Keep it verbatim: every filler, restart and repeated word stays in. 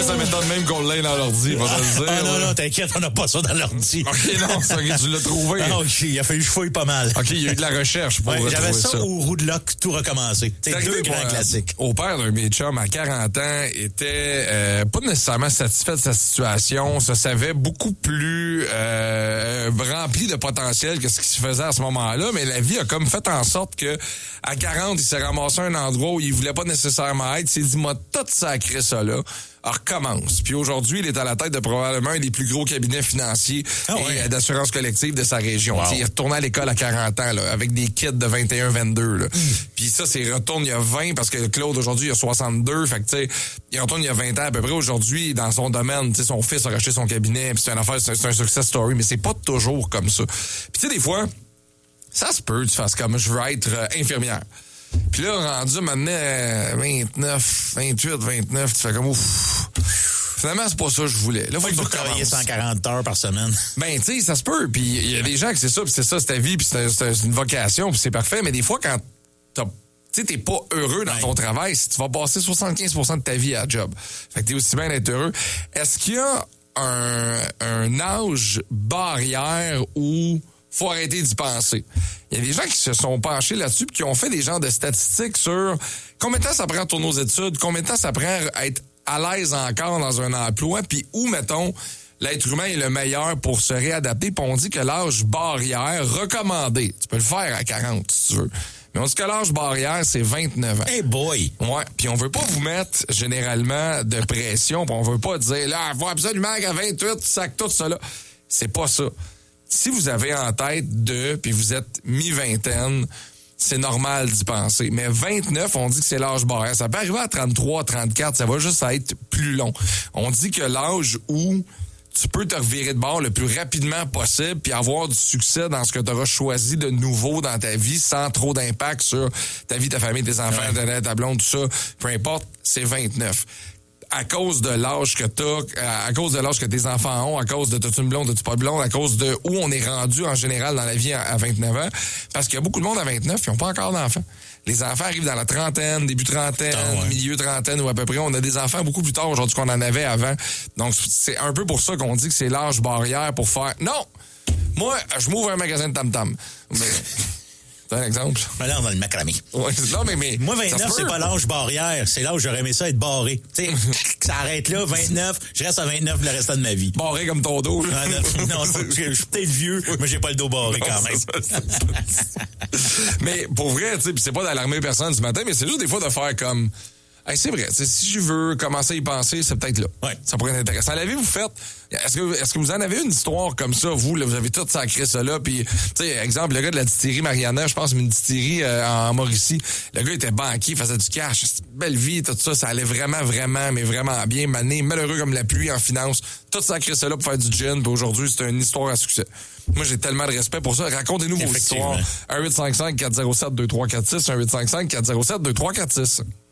ça m'étonne même qu'on l'ait dans l'ordi, va te le dire. Ah non, non, t'inquiète, on n'a pas ça dans l'ordi. OK, non, c'est OK, tu l'as trouvé. Ah, OK, il a fallu que je fouille pas mal. OK, il y a eu de la recherche pour ouais, retrouver j'avais ça, ça. au roue de lock, tout recommencer. C'est deux grands pour, classiques. Au père d'un de mes chums à quarante ans était euh, pas nécessairement satisfait de sa situation, se savait beaucoup plus euh, rempli de potentiel que ce qui se faisait à ce moment-là, mais la vie a comme fait en sorte que à quarante, il s'est ramassé à un endroit où il voulait pas nécessairement être. Il s'est dit, moi, tout sacré ça là. Alors, recommence. Puis aujourd'hui, il est à la tête de probablement un des plus gros cabinets financiers ah ouais. et d'assurance collective de sa région. Wow. Il est retourné à l'école à quarante ans, là, avec des kids de vingt et un vingt-deux. Là. Mm. Puis ça, c'est retourne il y a vingt, parce que Claude, aujourd'hui, il a soixante-deux. Fait que, tu sais, il retourne il y a vingt ans à peu près. Aujourd'hui, dans son domaine, tu sais, son fils a racheté son cabinet. Puis c'est une affaire, c'est, c'est un success story. Mais c'est pas toujours comme ça. Puis tu sais, des fois, ça se peut, tu fasses comme, je veux être euh, infirmière. Puis là, rendu maintenant à vingt-neuf, vingt-huit, vingt-neuf, tu fais comme ouf. Finalement, c'est pas ça que je voulais. Là, faut que tu travailler cent quarante heures par semaine. Ben, tu sais, ça se peut. Puis il y a des gens que c'est ça, puis c'est ça, c'est ta vie, puis c'est, c'est une vocation, puis c'est parfait. Mais des fois, quand t'as, tu sais, t'es pas heureux dans ouais. ton travail, si tu vas passer soixante-quinze pour cent de ta vie à la job. Fait que t'es aussi bien d'être heureux. Est-ce qu'il y a un, un âge barrière où faut arrêter d'y penser? Il y a des gens qui se sont penchés là-dessus puis qui ont fait des genres de statistiques sur combien de temps ça prend à tourner aux études, combien de temps ça prend à être à l'aise encore dans un emploi, puis où, mettons, l'être humain est le meilleur pour se réadapter. Puis on dit que l'âge barrière recommandé, tu peux le faire à quarante si tu veux, mais on dit que l'âge barrière, c'est vingt-neuf ans. Hey boy! Ouais, puis on veut pas vous mettre généralement de pression, puis on veut pas dire, là, faut absolument qu'à vingt-huit, tu sacs tout ça là. C'est pas ça. Si vous avez en tête de, puis vous êtes mi-vingtaine, c'est normal d'y penser. Mais vingt-neuf, on dit que c'est l'âge barrière. Ça peut arriver à trente-trois, trente-quatre, ça va juste être plus long. On dit que l'âge où tu peux te revirer de bord le plus rapidement possible puis avoir du succès dans ce que tu auras choisi de nouveau dans ta vie sans trop d'impact sur ta vie, ta famille, tes enfants, ouais. ta blonde, tout ça, peu importe, c'est vingt-neuf. À cause de l'âge que t'as, à cause de l'âge que tes enfants ont, à cause de t'as-tu une blonde, t'as-tu pas de blonde, à cause de où on est rendu en général dans la vie à vingt-neuf ans. Parce qu'il y a beaucoup de monde à vingt-neuf qui n'ont pas encore d'enfants. Les enfants arrivent dans la trentaine, début trentaine, oh ouais. milieu trentaine ou à peu près. On a des enfants beaucoup plus tard aujourd'hui qu'on en avait avant. Donc, c'est un peu pour ça qu'on dit que c'est l'âge barrière pour faire... Non! Moi, je m'ouvre un magasin de tam-tam. Mais... C'est un exemple. Mais là, on a le macramé. Ouais, non, mais, mais. Moi, vingt-neuf, c'est pas l'âge barrière. C'est là où j'aurais aimé ça être barré. Tu sais, ça arrête là, vingt-neuf. Je reste à vingt-neuf le restant de ma vie. Barré comme ton dos, là. Non, non, je suis peut-être vieux, mais j'ai pas le dos barré non, quand même. Ça, mais pour vrai, tu sais, c'est pas d'alarmer personne du matin, mais c'est juste des fois de faire comme. Hey, c'est vrai, si je veux commencer à y penser, c'est peut-être là. Ouais. Ça pourrait être intéressant. L'avez-vous fait? Est-ce que, est-ce que vous en avez une histoire comme ça, vous, là, vous avez tout sacré ça là, puis, tu sais, exemple, le gars de la distillerie Mariana, je pense, une distillerie euh, en Mauricie, le gars était banquier, faisait du cash, une belle vie, tout ça, ça allait vraiment, vraiment, mais vraiment bien, mané, malheureux comme la pluie en finance, tout sacré ça là pour faire du gin, puis aujourd'hui, c'est une histoire à succès. Moi, j'ai tellement de respect pour ça. Racontez-nous vos histoires. un huit cinq cinq quatre zéro sept deux trois quatre six, un huit cinq cinq quatre zéro sept deux trois quatre six.